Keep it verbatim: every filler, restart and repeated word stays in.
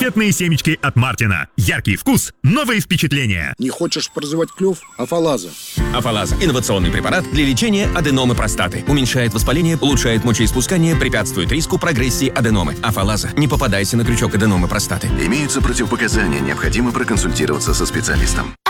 Раритетные семечки от Мартина. Яркий вкус, новые впечатления. Не хочешь прозевать клюв? Афалаза. Афалаза – инновационный препарат для лечения аденомы простаты. Уменьшает воспаление, улучшает мочеиспускание, препятствует риску прогрессии аденомы. Афалаза. Не попадайся на крючок аденомы простаты. Имеются противопоказания, необходимо проконсультироваться со специалистом.